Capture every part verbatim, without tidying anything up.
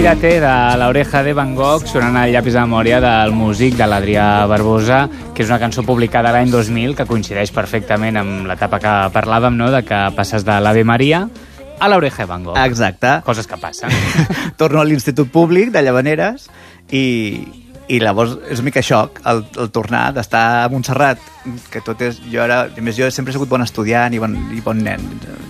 Mírate, de l'Oreja de Van Gogh, sonant al llapis de memòria del músic de l'Adrià Barbosa, que és una cançó publicada l'any dos mil, que coincideix perfectament amb l'etapa que parlàvem, no?, de que passes de l'Ave Maria a l'Oreja de Van Gogh. Exacte. Coses que passen. Torno a l'Institut Públic de Llavaneres i, i llavors és una mica xoc el, el tornar d'estar a Montserrat, que tot és... Jo, era, a més, jo sempre he sigut bon estudiant i bon, i bon nen,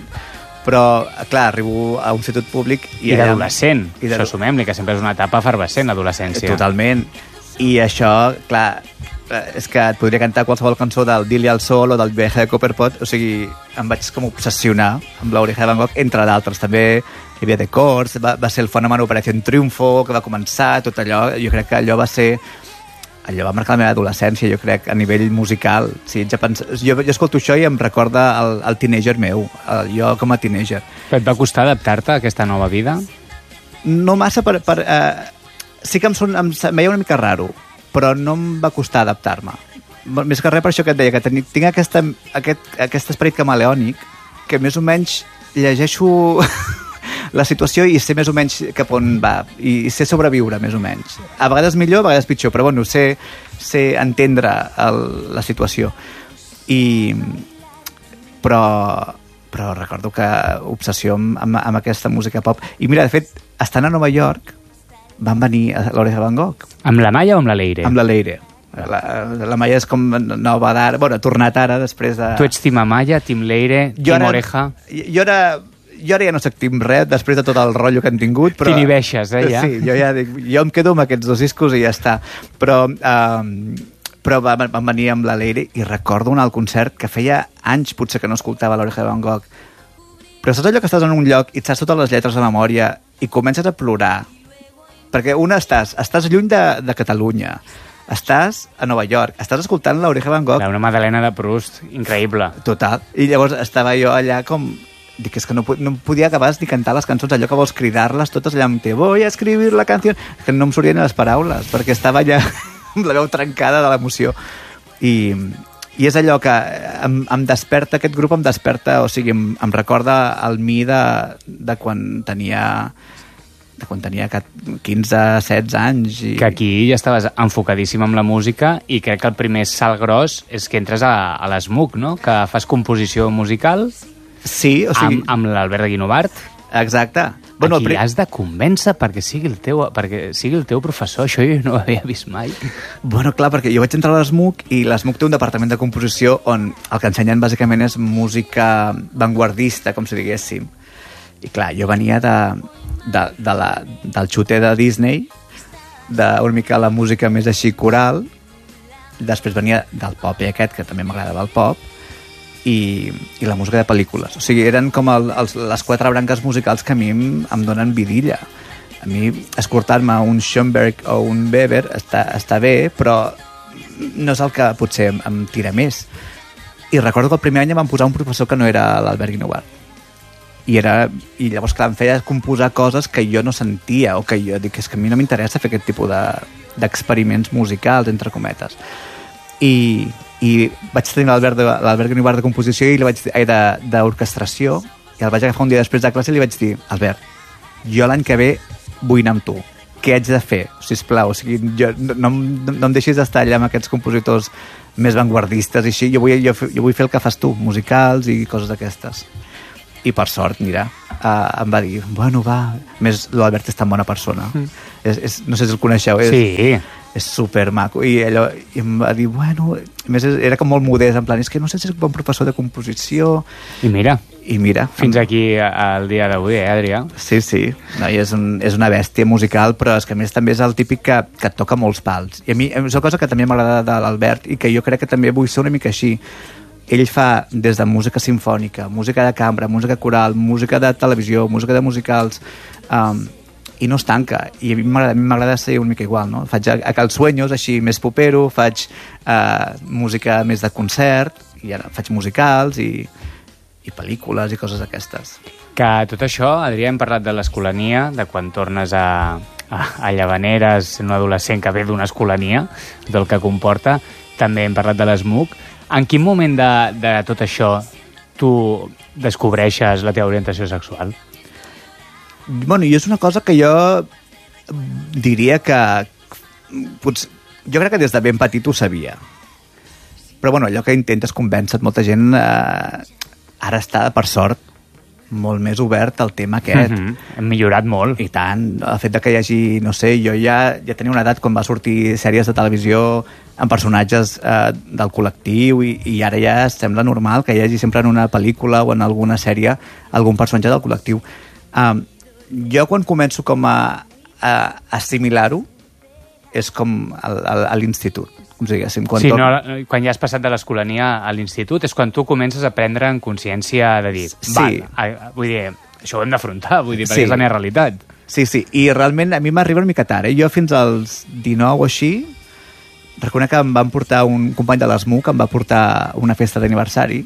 però, clar, arribo a un institut públic... I, I d'adolescent, i de... això sumem-li, que sempre és una etapa efervescent, l'adolescència. Totalment. I això, clar, és que et podria cantar qualsevol cançó del Dili al Sol o del Viaje de Copperpot, o sigui, em vaig com obsessionar amb l'Oreja de Van Gogh, entre d'altres. També hi havia The Courts, va, va ser el fenomen Operació Triunfo, que va començar, tot allò. Jo crec que allò va ser... Allò va marcar la meva adolescència, jo crec, a nivell musical. Sí, ja pens... jo, jo escolto això i em recorda el, el teenager meu, el, jo com a teenager. Però et va costar adaptar-te a aquesta nova vida? No massa per... per eh... Sí que em, son, em, em veia una mica raro, però no em va costar adaptar-me. Més que res per això que et deia, que ten, tinc aquesta, aquest, aquest esperit camaleònic, que més o menys llegeixo la situació i sé més o menys cap on va, i sé sobreviure més o menys. A vegades millor, a vegades pitjor, però bueno, sé, sé entendre el, la situació. I però, però recordo que obsessió amb, amb, amb aquesta música pop. I mira, de fet, estant a Nova York van venir a l'Oreja de Van Gogh. Amb la Maia o amb la Leire? Amb la Leire. La, la Maia és com nova d'ara, bueno, ha tornat ara després de... Tu ets Team Amaya, Team Leire, Team ara, Oreja? Jo era... Jo ara ja no soc Team Red, després de tot el rotllo que han tingut, però... T'inhibeixes, eh, ja? Sí, jo ja dic, jo em quedo amb aquests dos discos i ja està. Però, um, però van, van venir amb la Leire i recordo un alt concert que feia anys potser que no escoltava l'Oreja de Van Gogh. Però saps allò que estàs en un lloc i et saps totes les lletres de memòria i comences a plorar? Perquè una, estàs, estàs lluny de, de Catalunya, estàs a Nova York, estàs escoltant l'Oreja de Van Gogh... Una Madalena de Proust, increïble. Total. I llavors estava jo allà com... Dic, és que no, no podia acabar ni cantar les cançons, allò que vols cridar-les totes allà amb te voy a escribir la canción, que no em sortien les paraules, perquè estava allà amb la veu trencada de l'emoció. I, i és allò que em, em desperta, aquest grup em desperta, o sigui, em, em recorda el mi de, de quan tenia... de quan tenia quinze, setze anys. I... Que aquí ja estaves enfocadíssim amb la música i crec que el primer salt gros és que entres a, a l'Smook, no? Que fas composició musical... Sí, o sigui... Amb, amb l'Albert de Guinovart. Exacte. Bueno, Aquí pri... has de convèncer perquè sigui, el teu, perquè sigui el teu professor. Això jo no ho havia vist mai. Bueno, clar, perquè jo vaig entrar a l'Smook i l'Smook té un departament de composició on el que ensenyen bàsicament és música vanguardista, com si diguéssim. I clar, jo venia de, de, de la, del xuter de Disney, d'una mica la música més així coral, després venia del pop i aquest, que també m'agradava el pop, I, i la música de pel·lícules. O sigui, eren com el, els, les quatre branques musicals que a mi em, em donen vidilla. A mi, escoltar-me un Schoenberg o un Weber està, està bé, però no és el que potser em, em tira més. I recordo que el primer any em van posar un professor que no era l'Albert Guinovart. I, era, I llavors, clar, em feia composar coses que jo no sentia, o que jo dic, és que a mi no m'interessa fer aquest tipus de, d'experiments musicals, entre cometes. I... i vaig tenir l'Albert Guinovart de composició i li vaig dir, d'orquestració, i el vaig agafar un dia després de classe i li vaig dir, Albert, jo l'any que ve vull anar amb tu, què haig de fer, sisplau, o sigui, jo, no, no, no em deixis d'estar allà amb aquests compositors més vanguardistes i així, jo vull, jo, jo vull fer el que fas tu, musicals i coses d'aquestes. I per sort, mira, uh, em va dir, bueno, va, a més l'Albert és tan bona persona, mm. és, és, no sé si el coneixeu, és, sí. és supermaco, i allò i em va dir, bueno, a més era com molt modest, en plan, és que no sé si és un bon professor de composició. I mira, i mira fins em... aquí al dia d'avui, eh, Adrià? Sí, sí, no, i és, un, és una bèstia musical, però és que a més també és el típic que, que et toca molts pals. I a mi és una cosa que també m'agrada de l'Albert i que jo crec que també vull ser una mica així. Ell fa des de música simfònica, música de cambra, música coral, música de televisió, música de musicals, um, i no es tanca. I a mi m'agrada ser una mica igual, no? Faig a, a Cal Sueños, així més popero, faig uh, música més de concert, i ara faig musicals i, i pel·lícules i coses d'aquestes. Que tot això, Adrià, hem parlat de l'escolania, de quan tornes a, a, a Llavaneres, un adolescent que ve d'una escolania, del que comporta. També hem parlat de l'Smook. En quin moment de, de tot això tu descobreixes la teva orientació sexual? Bueno, i és una cosa que jo diria que potser, jo crec que des de ben petit ho sabia. Però bueno, allò que intentes convèncer molta gent eh, ara està, per sort, molt més obert al tema aquest. Mm-hmm. Hem millorat molt. I tant. El fet de que hi hagi, no sé, jo ja, ja tenia una edat quan va sortir sèries de televisió amb personatges eh, del col·lectiu i, i ara ja sembla normal que hi hagi sempre en una pel·lícula o en alguna sèrie algun personatge del col·lectiu. Um, jo quan començo com a, a assimilar-ho és com a, a, a l'institut. Com si diguéssim, quan, sí, tot... no, quan ja has passat de l'escolania a l'institut és quan tu comences a prendre en consciència de dir, sí. val, a, vull dir, això ho hem d'afrontar, vull dir, perquè sí. és la meva realitat. Sí, sí, i realment a mi m'arriba una mica tard. Eh? Jo fins als dinou o així, reconec que em van portar un company de l'ESMUC, em va portar una festa d'aniversari,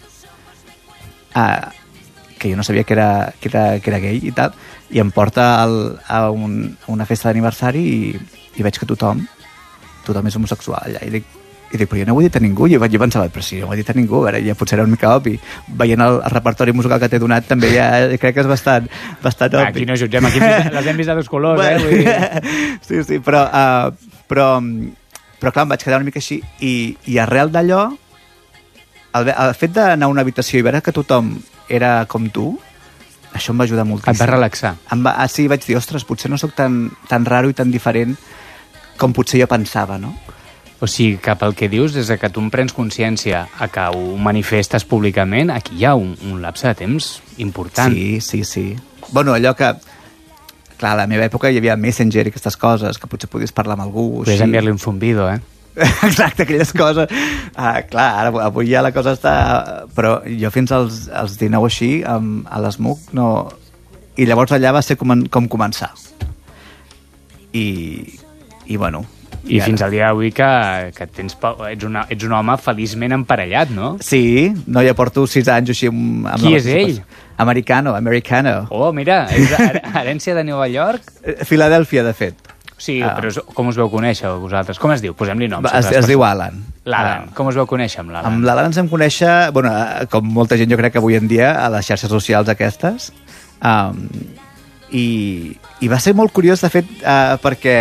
eh, que jo no sabia que era, que era, que era gay i tal, i em porta al, a, un, a una festa d'aniversari i, i veig que tothom tothom és homosexual allà, i dic, i dic però jo no ho he dit a ningú, jo, jo pensava, però si no ho he dit a ningú, ara ja potser era una mica obvi, veient el, el repertori musical que t'he donat també ja crec que és bastant, bastant obvi. Aquí no jutgem, aquí les hem vist a dos colors, bueno, eh? Vull dir... Sí, sí, però, uh, però, però clar, em vaig quedar una mica així, i, i arrel d'allò, el, el fet d'anar a una habitació i veure que tothom era com tu, això em va ajudar moltíssim. Et va relaxar. Em va, ah, sí, vaig dir, ostres, potser no sóc tan, tan raro i tan diferent com potser jo pensava, no? O sigui, que pel que dius, des que tu em prens consciència a que ho manifestes públicament, aquí hi ha un, un lapse de temps important. Sí, sí, sí. Bueno, allò que... Clar, a la meva època hi havia Messenger i aquestes coses, que potser podies parlar amb algú... Podries enviar-li un zumbido, eh? Exacte, aquelles coses. Ah, clar, ara, avui ja la cosa està... Però jo fins als, als dinou així, amb, a l'ESMUC, no... I llavors allà va ser com, com començar. I... I bueno... I, I fins al dia d'avui que, que tens, ets, una, ets un home feliçment emparellat, no? Sí, no, ja porto sis anys així amb... amb Qui és ell? Americano, americano. Oh, mira, és herència de Nova York? Filadèlfia, de fet. Sí, ah. Però com us veu conèixer vosaltres? Com es diu? Posem-li noms. Es, es diu Alan. L'Alan. Ah. Com us veu conèixer amb l'Alan? Amb l'Alan ens vam conèixer, bueno, com molta gent jo crec que avui en dia, a les xarxes socials aquestes, um, i, i va ser molt curiós, de fet, uh, perquè...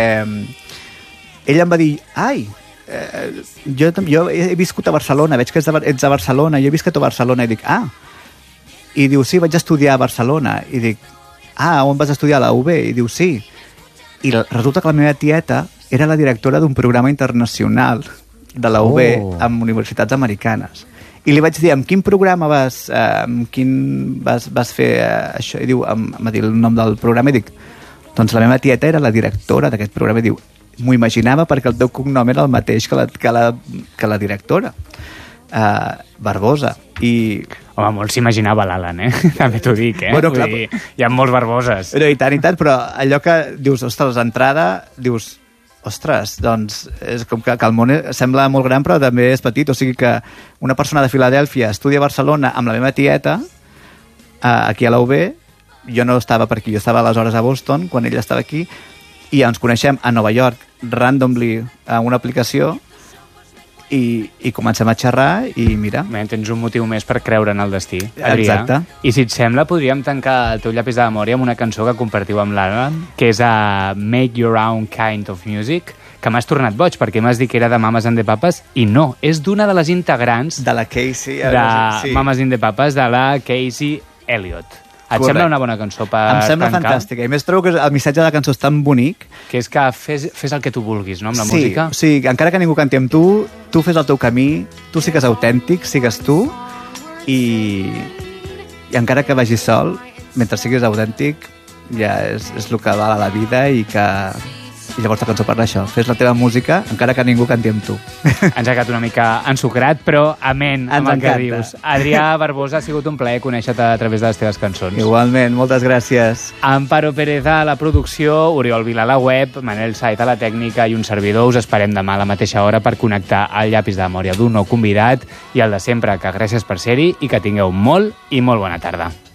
ell em va dir, ai, eh, jo, jo he viscut a Barcelona, veig que ets de, ets de Barcelona, jo he viscut a Barcelona, i dic, ah, i diu, sí, vaig estudiar a Barcelona, i dic, ah, on vas estudiar? A la U B? I diu, sí, i resulta que la meva tieta era la directora d'un programa internacional de la U B oh. amb universitats americanes, i li vaig dir, amb quin programa vas, eh, amb quin vas, vas fer eh, això? I diu, em va dir el nom del programa, i dic, doncs la meva tieta era la directora d'aquest programa, i diu, m'ho imaginava perquè el teu cognom era el mateix que la, que la, que la directora, uh, Barbosa. I... Home, molt s'imaginava l'Alan, eh? També t'ho dic, eh? Bueno, clar, dir, hi ha molts Barboses. Però, I tant, i tant, però allò que dius, ostres, l'entrada, dius, ostres, doncs, és com que, que el món sembla molt gran, però també és petit, o sigui que una persona de Filadèlfia estudia a Barcelona amb la meva tieta, uh, aquí a la U B, jo no estava per aquí, jo estava aleshores a Boston, quan ella estava aquí, i ens coneixem a Nova York randomly a una aplicació i, i comencem a xerrar i mira... Bé, tens un motiu més per creure en el destí, Adrià. Exacte. I si et sembla, podríem tancar el teu llapis de memòria amb una cançó que compartiu amb l'Alan, que és a Make Your Own Kind of Music, que m'has tornat boig, perquè m'has dit que era de Mamas and the Papas, i no, és d'una de les integrants de la Casey, de sí. Mamas and the Papas, de la Casey Elliott. Et Correcte. sembla una bona cançó per tancar? Em sembla tancar? Fantàstica. I més trobo que el missatge de la cançó és tan bonic... Que és que fes, fes el que tu vulguis, no?, amb la sí, música. Sí, encara que ningú canti amb tu, tu fes el teu camí, tu sigues autèntic, sigues tu, i, i encara que vagis sol, mentre siguis autèntic, ja és, és el que val a la vida i que... I llavors la cançó parla això. Fes la teva música, encara que ningú canti amb tu. Ens ha quedat una mica ensucrat, però amén amb el que dius. Adrià Barbosa, ha sigut un plaer conèixer-te a través de les teves cançons. Igualment, moltes gràcies. Amparo Pérez a la producció, Oriol Vila a la web, Manel Sait a la tècnica i un servidor. Us esperem demà a la mateixa hora per connectar el llapis de memòria d'un nou convidat i el de sempre, que gràcies per ser-hi i que tingueu molt i molt bona tarda.